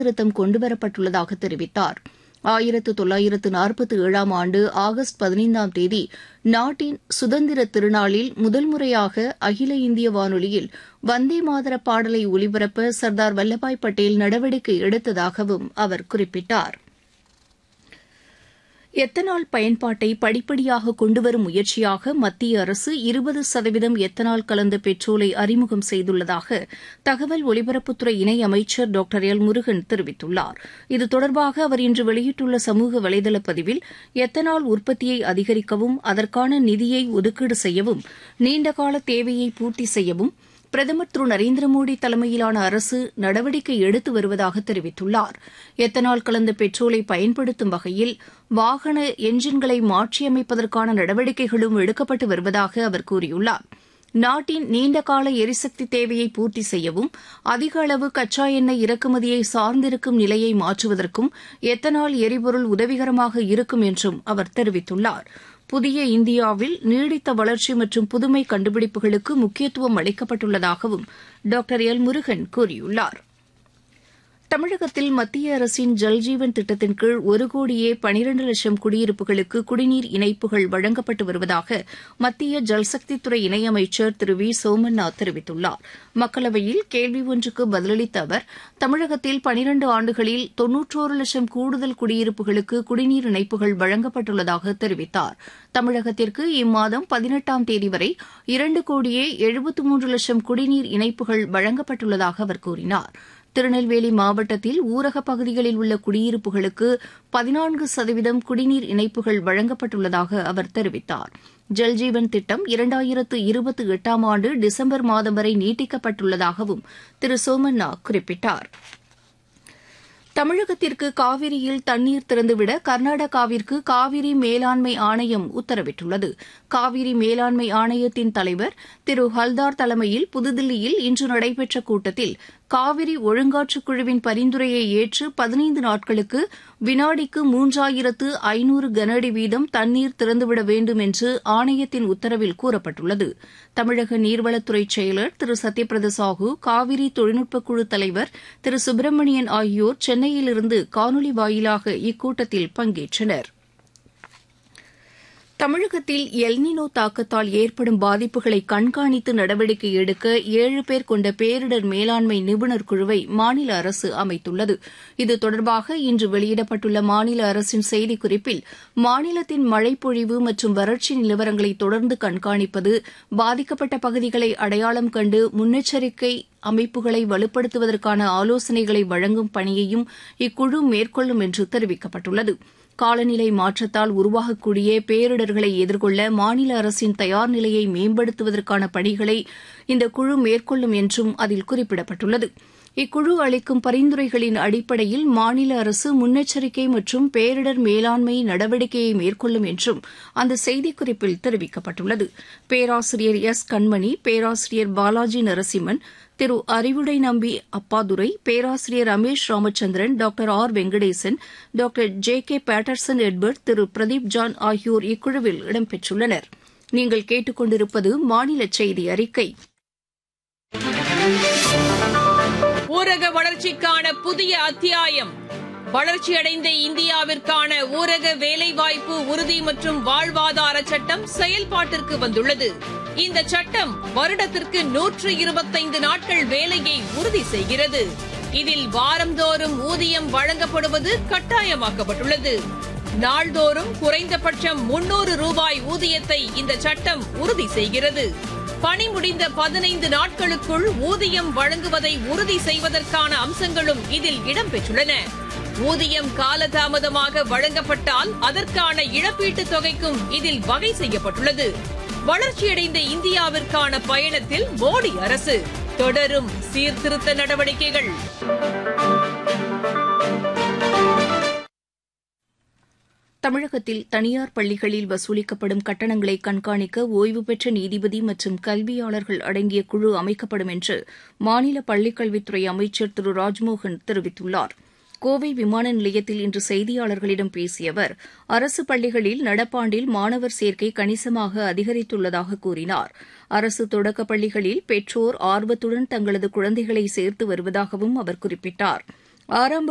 திருத்தம் கொண்டுவரப்பட்டுள்ளதாக தெரிவித்தார். 1947ஆம் ஆண்டு ஆகஸ்ட் 15ஆம் தேதி நாட்டின் சுதந்திர திருநாளில் முதல் முறையாக அகில இந்திய வானொலியில் வந்தே மாதர பாடலை ஒலிபரப்ப சர்தார் வல்லபாய் பட்டேல் நடவடிக்கை எடுத்ததாகவும் அவர் குறிப்பிட்டார். எத்தனால் பயன்பாட்டை படிப்படியாக கொண்டுவரும் முயற்சியாக மத்திய அரசு 20% எத்தனால் கலந்த பெட்ரோலை அறிமுகம் செய்துள்ளதாக தகவல் ஒலிபரப்புத்துறை இணையமைச்சர் டாக்டர் எல் முருகன் தெரிவித்துள்ளார். இது தொடர்பாக அவர் இன்று வெளியிட்டுள்ள சமூக வலைதள பதிவில் எத்தனால் உற்பத்தியை அதிகரிக்கவும் அதற்கான நிதியை ஒதுக்கீடு செய்யவும் நீண்டகால தேவையை பூர்த்தி செய்யவும் பிரதமர் திரு நரேந்திர மோடி தலைமையிலான அரசு நடவடிக்கை எடுத்து வருவதாக தெரிவித்துள்ளார். எத்தனால் கலந்த பெட்ரோலை பயன்படுத்தும் வகையில் வாகன எஞ்சின்களை மாற்றியமைப்பதற்கான நடவடிக்கைகளும் எடுக்கப்பட்டு வருவதாக அவர் கூறியுள்ளார். நாட்டின் நீண்டகால எரிசக்தி தேவையை பூர்த்தி செய்யவும் அதிக அளவு கச்சா எண்ணெய் இறக்குமதியை சார்ந்திருக்கும் நிலையை மாற்றுவதற்கும் எத்தனால் எரிபொருள் உதவிகரமாக இருக்கும் என்றும் அவர் தெரிவித்துள்ளார். புதிய இந்தியாவில் நீடித்த வளர்ச்சி மற்றும் புதுமை கண்டுபிடிப்புகளுக்கு முக்கியத்துவம் அளிக்கப்பட்டுள்ளதாகவும் டாக்டர் எல் முருகன் கூறியுள்ளார். தமிழகத்தில் மத்திய அரசின் ஜல்ஜீவன் திட்டத்தின் கீழ் 1,12,00,000 குடியிருப்புகளுக்கு குடிநீர் இணைப்புகள் வழங்கப்பட்டு வருவதாக மத்திய ஜல்சக்தித்துறை இணையமைச்சர் திரு வி சோமநாத் தெரிவித்துள்ளார். மக்களவையில் கேள்வி ஒன்றுக்கு பதிலளித்த அவர் தமிழகத்தில் 12 ஆண்டுகளில் 91,00,000 கூடுதல் குடியிருப்புகளுக்கு குடிநீர் இணைப்புகள் வழங்கப்பட்டுள்ளதாக தெரிவித்தார். தமிழகத்திற்கு இம்மாதம் 18ஆம் தேதி வரை 2,73,00,000 குடிநீர் இணைப்புகள் வழங்கப்பட்டுள்ளதாக அவர் கூறினார். திருநெல்வேலி மாவட்டத்தில் ஊரகப் பகுதிகளில் உள்ள குடியிருப்புகளுக்கு 14% குடிநீர் இணைப்புகள் வழங்கப்பட்டுள்ளதாக அவர் தெரிவித்தார். ஜல்ஜீவன் திட்டம் 2028ஆம் ஆண்டு டிசம்பர் மாதம் வரை நீட்டிக்கப்பட்டுள்ளதாகவும் திரு சோமநாத் குறிப்பிட்டார். தமிழகத்திற்கு காவிரியில் தண்ணீர் திறந்துவிட கர்நாடகாவிற்கு காவிரி மேலாண்மை ஆணையம் உத்தரவிட்டுள்ளது. காவிரி மேலாண்மை ஆணையத்தின் தலைவர் திரு ஹல்தார் தலைமையில் புதுதில்லியில் இன்று நடைபெற்ற கூட்டத்தில் காவிரி ஒழுங்காற்றுக் குழுவின் பரிந்துரையை ஏற்று 15 நாட்களுக்கு வினாடிக்கு 3,500 கனஅடி வீதம் தண்ணீர் திறந்துவிட வேண்டும் என்று ஆணையத்தின் உத்தரவில் கூறப்பட்டுள்ளது. தமிழக நீர்வளத்துறை செயலர் திரு சத்யபிரத சாஹூ, காவிரி தொழில்நுட்பக் குழு தலைவர் திரு சுப்பிரமணியன் ஆகியோர் சென்னையிலிருந்து காணொலி வாயிலாக இக்கூட்டத்தில் பங்கேற்றனர். தமிழகத்தில் எல்னினோ தாக்கத்தால் ஏற்படும் பாதிப்புகளை கண்காணித்து நடவடிக்கை எடுக்க 7 பேர் கொண்ட பேரிடர் மேலாண்மை நிபுணர் குழுவை மாநில அரசு அமைத்துள்ளது. இது தொடர்பாக இன்று வெளியிடப்பட்டுள்ள மாநில அரசின் செய்திக்குறிப்பில் மாநிலத்தின் மழைப்பொழிவு மற்றும் வறட்சி நிலவரங்களை தொடர்ந்து கண்காணிப்பது, பாதிக்கப்பட்ட பகுதிகளை அடையாளம் கண்டு முன்னெச்சரிக்கை அமைப்புகளை வலுப்படுத்துவதற்கான ஆலோசனைகளை வழங்கும் பணியையும் இக்குழு மேற்கொள்ளும் என்று தெரிவிக்கப்பட்டுள்ளது. காலநிலை மாற்றத்தால் உருவாகக்கூடிய பேரிடர்களை எதிர்கொள்ள மாநில அரசின் தயார் நிலையை மேம்படுத்துவதற்கான பணிகளை இந்த குழு மேற்கொள்ளும் என்றும் அதில் குறிப்பிடப்பட்டுள்ளது. இக்குழு அளிக்கும் பரிந்துரைகளின் அடிப்படையில் மாநில அரசு முன்னெச்சரிக்கை மற்றும் பேரிடர் மேலாண்மை நடவடிக்கையை மேற்கொள்ளும் என்றும் அந்த செய்திக்குறிப்பில் தெரிவிக்கப்பட்டுள்ளது. பேராசிரியர் எஸ் கண்மணி, பேராசிரியர் பாலாஜி நரசிம்மன், திரு அறிவுடை நம்பி அப்பாதுரை, பேராசிரியர் Ramesh Ramachandran, doctor R Venkatesan, doctor J K Patterson Edward, திரு பிரதீப் ஜான் ஆகியோர் இக்குழுவில் இடம்பெற்றுள்ளனர். நீங்கள் கேட்டுக்கொண்டிருப்பது மாநில செய்தி அறிக்கை. ஊரக வளர்ச்சிக்கான புதிய அத்தியாயம். வளர்ச்சியடைந்த இந்தியாவிற்கான ஊரக வேலைவாய்ப்பு உறுதி மற்றும் வாழ்வாதார சட்டம் செயல்பாட்டிற்கு வந்துள்ளது. இந்த சட்டம் வருடத்திற்கு 125 நாட்கள் வேலையை உறுதி செய்கிறது. இதில் வாரந்தோறும் ஊதியம் வழங்கப்படுவது கட்டாயமாக்கப்பட்டுள்ளது. நாள்தோறும் குறைந்தபட்சம் 300 ரூபாய் ஊதியத்தை இந்த சட்டம் உறுதி செய்கிறது. பணி முடிந்த 15 நாட்களுக்குள் ஊதியம் வழங்குவதை உறுதி செய்வதற்கான அம்சங்களும் இதில் இடம்பெற்றுள்ளன. ஊதியம் காலதாமதமாக வழங்கப்பட்டால் அதற்கான இழப்பீட்டுத் தொகைக்கும் இதில் வகை செய்யப்பட்டுள்ளது. வளர்ச்சியடைந்த இந்தியாவிற்கான பயணத்தில் மோடி அரசு தொடரும் சீர்திருத்த நடவடிக்கைகள். தமிழகத்தில் தனியார் பள்ளிகளில் வசூலிக்கப்படும் கட்டணங்களை கண்காணிக்க ஓய்வு பெற்ற நீதிபதி மற்றும் கல்வியாளர்கள் அடங்கிய குழு அமைக்கப்படும் என்று மாநில பள்ளிக்கல்வித்துறை அமைச்சர் திரு ராஜ்மோகன் தெரிவித்துள்ளார். கோவை விமான நிலையத்தில் இன்று செய்தியாளர்களிடம் பேசிய அவர், அரசு பள்ளிகளில் நடப்பாண்டில் மாணவர் சேர்க்கை கணிசமாக அதிகரித்துள்ளதாக கூறினார். அரசு தொடக்கப் பள்ளிகளில் பெற்றோர் ஆர்வத்துடன் தங்களது குழந்தைகளை சேர்த்து வருவதாகவும் அவர் குறிப்பிட்டார். ஆரம்ப